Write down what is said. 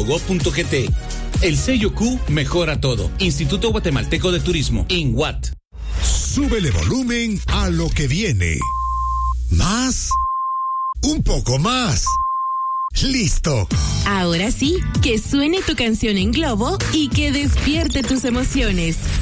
.gov.gt. El sello Q mejora todo. Instituto Guatemalteco de Turismo, INGUAT. Súbele volumen a lo que viene. Más. Un poco más. ¡Listo! Ahora sí, que suene tu canción en globo y que despierte tus emociones.